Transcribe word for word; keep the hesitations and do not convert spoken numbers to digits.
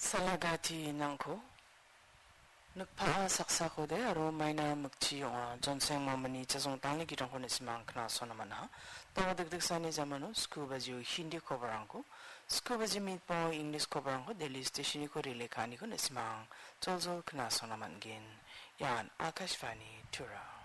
Salagati nangko nagpaa saksa ko de aro may na magchi o jonseng mamani chasong tangli kitang ko nisimang knaso naman ha tawa dagdag sa ni zamano scuba jiu hindi coverang ko scuba jiu mit po English coverang ko daily station ko rile kani ko nisimang jolzol knaso naman gin yan Akashvani Tura